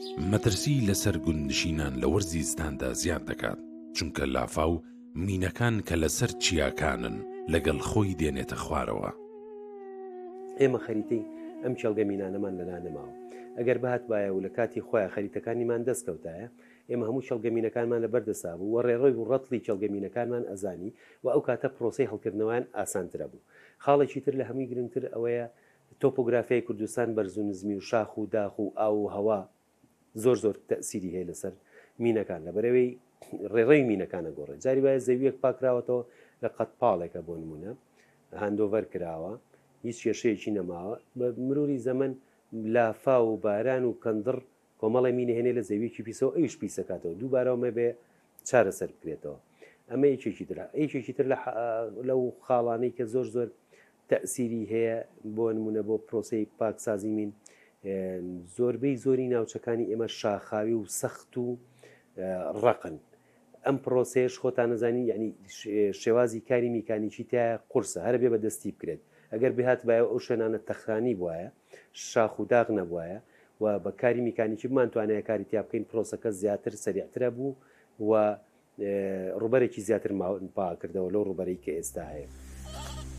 مەترسی لەسەر گوندنشینان لە وەرزیستاندا زیاد دەکات، چونکە لافاو مینەکان کە لەسەر چیاکانن لەگەڵ خۆی دێنێتە خوارەوە. ئێمە خەریتەی ئەم چێڵگە مینانەمان لەلا نەماوە. ئەگەر بەهات وایە و لە کاتی خۆیان خەریتەکانیمان دەستکەوتایە، ئێمە هەموو چێڵگەمینەکانمان لەبەردەسا بوو و ڕێڕۆی و ڕەتڵی چێڵگەمینەکانمان ئەزانی و ئەو کاتە پرۆسەی هەڵکردنەوەیان ئاسانترە بوو. خاڵێکی تر لە هەمووی گرنگتر ئەوەیە تۆپۆگرافیای کوردستان بەرز و نزمی و شاخ و داخ و ئاو و هەوا زۆر تەسیری هەیە لەسەر مینەکان لە بەرەوەی ڕێڕەی مینەکانە گۆڕێت. جاری وایە زەویەک پاکراوەتەوە لە قەتپاڵێکە بۆ نمونە هاندۆڤەر کراوە، هیچ کێشەیەکی نەماوە، بە مروری زەمن لافا و باران و کەندڕ کۆمەڵی مینە هێنێ لە زەویەکی پیسەوە ئەویش پیسەکاتەوە دووبارەوەمە بێ چارەسەر بکرێتەوە. ئەمە یەکێکی تر لەو خاڵانەی کە زۆر تەسیری هەیە بۆ نمونە بۆ پرۆسەی پاکسازی مین. زۆری ناوچەکانی ئێمە شاخاوی و سەخت و ڕقن. ئەم پرۆسەیەش خۆتان نەزانی، یعنی شێوازی کاری میکانیکی تایە قورسە، هەر بێ بە دەستی بکرێت. ئەگەر بهات بایە ئەو شوێنانە تەخرانی بواە، شاخ و داغ نەبووایە و بە کاری میکانیکی بمانتوانەیە کاری تیا بکەین، پرۆسەکە زیاتر سەریعترە بوو و ڕوبەرێکی زیاتر پاکردەوە لەو ڕوبەرەی کە ئێستا هەیە.